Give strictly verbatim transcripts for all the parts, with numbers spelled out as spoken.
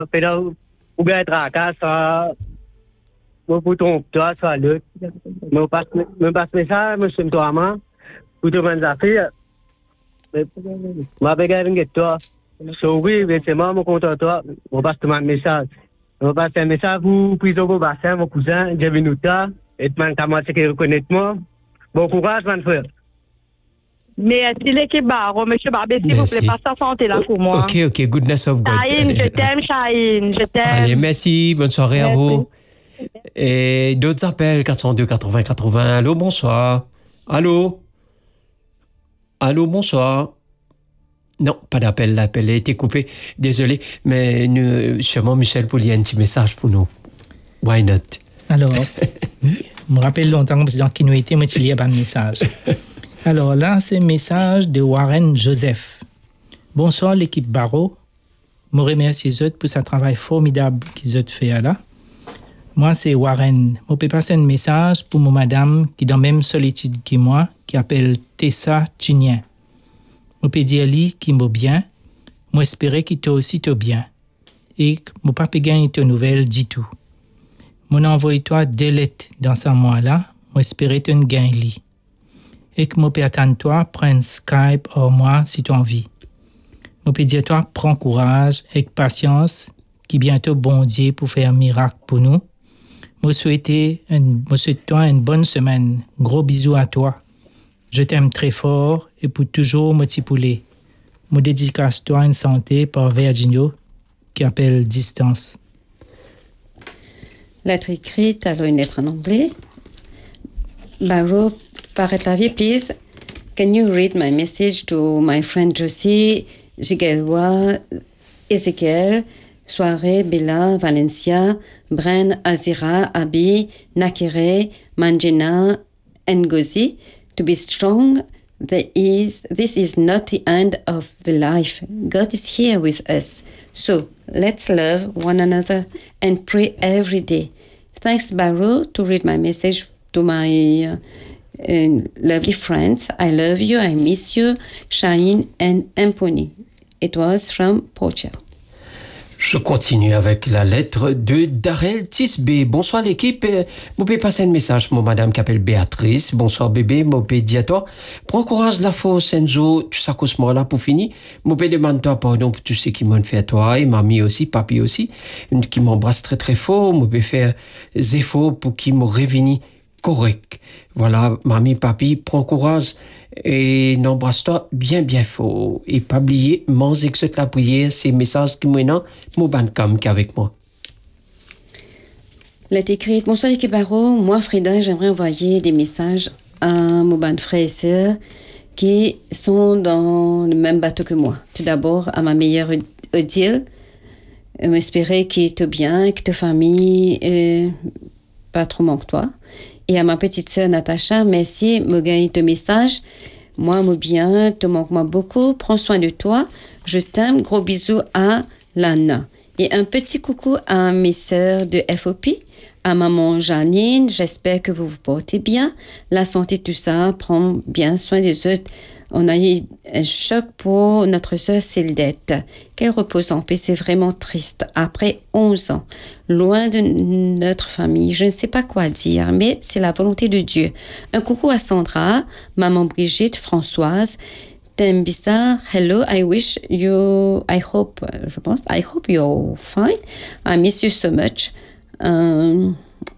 Pero uga traka sa mo putong to sa lut. Mo pas mo pas mesa mo sim to ama. Puto man zafi. Ma begarin getto. So we we se mo conto to mo pas man mesa. Mo pas mesa vous puis au bassin mon cousin Jevinuta et man commence que reconnaître moi. Bon courage man frère. Merci l'équipe Baro. Monsieur Barbé, s'il vous plaît, passe sa santé là pour moi. Ok, ok, goodness of God. Chahine, je t'aime, Chahine, je t'aime. Allez, merci, bonne soirée merci. À vous. Et d'autres appels, quatre cent deux quatre-vingts quatre-vingts. Allô, bonsoir. Allô? Allô, bonsoir. Non, pas d'appel, l'appel a été coupé. Désolé, mais nous, sûrement Michel Poulier a un petit message pour nous. Why not? Alors, je me rappelle longtemps, parce que nous étions, mais il n'y a pas de message. Alors là, c'est un message de Warren Joseph. Bonsoir l'équipe Barreau. Je remercie les autres pour ce travail formidable qu'ils ont fait là. Moi, c'est Warren. Je peux passer un message pour mon madame qui est dans la même solitude que moi, qui s'appelle Tessa Tunien. Je peux dire lui qui m'a bien. Je espère qu'il t'a aussi t'a bien. Et que mon papa gagne tes nouvelles du tout. Je envoie toi deux lettres dans ce mois-là. Je espère que tu gagnes lui. Et que mon père attend toi, prends Skype ou moi si tu as envie. Mon père dit toi, prends courage et patience, qui bientôt bon Dieu pour faire un miracle pour nous. Je souhaite, une, je souhaite toi une bonne semaine. Gros bisous à toi. Je t'aime très fort et pour toujours me tipouler. Je dédicace toi une santé par Virginio qui appelle Distance. Lettre écrite, alors une lettre en anglais. Barreau, Paratavi, please, can you read my message to my friend Josie, Jigelwa, Ezekiel, Soirée, Bella, Valencia, Bren, Azira, Abi, Nakere, Manjina, Ngozi, to be strong. There is, this is not the end of the life. God is here with us. So let's love one another and pray every day. Thanks, Barreau, to read my message to my uh, uh, lovely friends. I love you, I miss you, Shahine and Empony. It was from Portugal. Je continue avec la lettre de Darrell Tisbé. Bonsoir l'équipe. Vous pouvez passer un message pour madame qui s'appelle Béatrice. Bonsoir bébé, mon pédiateur. Prends courage la force, Enzo. Tu sais ce moment là pour finir. Mon père demande toi pardon pour tout ce qui m'ont fait à toi et mamie aussi, papi aussi, qui m'embrasse très très fort. Mon père faire des efforts pour qu'il me revienne correct. Voilà, mamie, papi, prends courage. Et n'embrasse-toi bien bien fort et pas oublier manger que cette la prière ces messages qui maintenant mon ban comme qu'avec moi. Lettre écrite. Bonsoir l'équipe Barreau, moi Frida, j'aimerais envoyer des messages à mon ban frères et sœurs qui sont dans le même bateau que moi. Tout d'abord à ma meilleure Odile, m'espérer qu'il te bien, que ta famille euh, pas trop manque toi. Et à ma petite sœur Natacha, merci, me gagne ton message. Moi, me bien, te manque moi beaucoup. Prends soin de toi. Je t'aime. Gros bisous à Lana. Et un petit coucou à mes sœurs de F O P, à maman Janine. J'espère que vous vous portez bien. La santé, tout ça, prends bien soin des autres. On a eu un choc pour notre sœur Céldette. Qu'elle repose en paix, c'est vraiment triste. Après onze ans, loin de notre famille, je ne sais pas quoi dire, mais c'est la volonté de Dieu. Un coucou à Sandra, maman Brigitte, Françoise, Thème bizarre, hello, I wish you, I hope, je pense, I hope you're fine. I miss you so much. Um,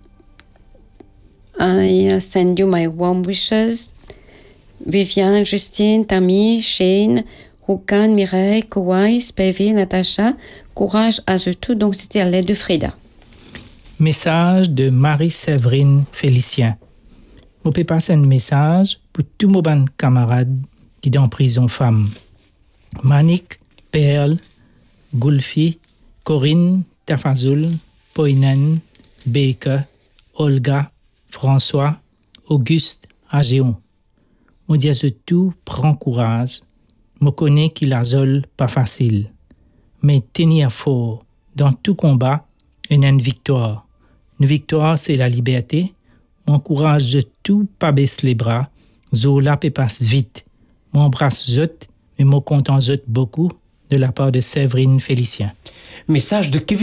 I send you my warm wishes. Viviane, Justine, Tammy, Shane, Roukan, Mireille, Kouai, Spevy, Natacha, courage à eux tous. Donc, c'était à l'aide de Frida. Message de Marie-Séverine Félicien. Je peux passer un message pour tous mes camarades qui sont en prison femme. Manik, Perle, Gulfi, Corinne, Tafazoul, Poinen, Baker, Olga, François, Auguste, Agéon. Je dis à tout, prends courage. Je connais qu'il a zol pas facile. Mais tenir fort dans tout combat, une victoire. Une victoire, c'est la liberté. M'encourage de tout, pas baisser les bras. Zola peut passe vite. M'embrasse zot, mais me content zot beaucoup de la part de Séverine Félicien. Message de Kevin